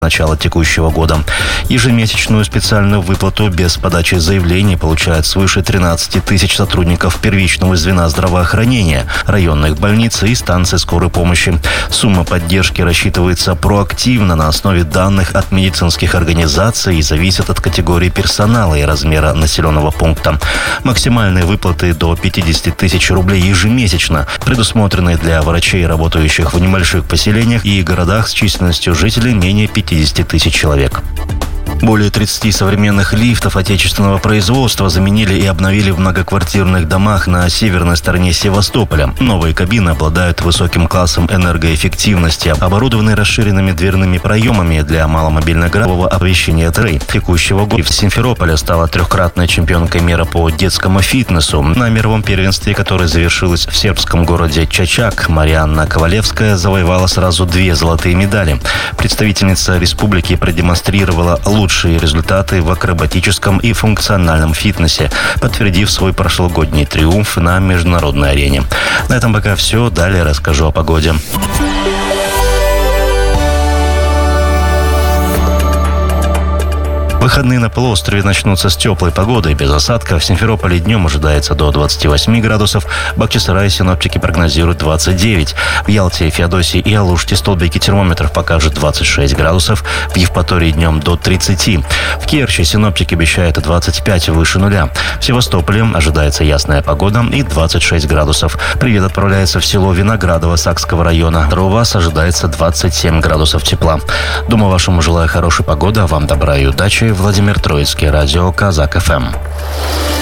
начала текущего года. Ежемесячную специальную выплату без подачи заявлений получают свыше 13 тысяч сотрудников первичного звена здравоохранения, районных больниц и станций скорой помощи. Сумма поддержки рассчитывается проактивно на основе данных от медицинских организаций и зависит от категории персонала и размера населенного пункта. Максимальные выплаты до 50 тысяч рублей ежемесячно предусмотрены для врачей, работающих в небольших поселениях и городах с численностью жителей менее 50 тысяч человек. Более 30 современных лифтов отечественного производства заменили и обновили в многоквартирных домах на северной стороне Севастополя. Новые кабины обладают высоким классом энергоэффективности, оборудованы расширенными дверными проемами для маломобильного оповещения ТРЭЙ. Текущего года в Симферополе стала трехкратной чемпионкой мира по детскому фитнесу. На мировом первенстве, которое завершилось в сербском городе Чачак, Марианна Ковалевская завоевала сразу 2 золотые медали. Представительница республики продемонстрировала лучшие результаты в акробатическом и функциональном фитнесе, подтвердив свой прошлогодний триумф на международной арене. На этом пока все. Далее расскажу о погоде. Выходные на полуострове начнутся с теплой погодой, без осадков. В Симферополе днем ожидается до 28 градусов. В Бахчисарае синоптики прогнозируют 29. В Ялте, Феодосии и Алуште столбики термометров покажут 26 градусов. В Евпатории днем до 30. В Керчи синоптики обещают 25 выше нуля. В Севастополе ожидается ясная погода и 26 градусов. Привет отправляется в село Виноградово Сакского района. У вас ожидается 27 градусов тепла. Дому вашему желаю хорошей погоды, а вам добра и удачи. Владимир Троицкий, радио Казак ФМ.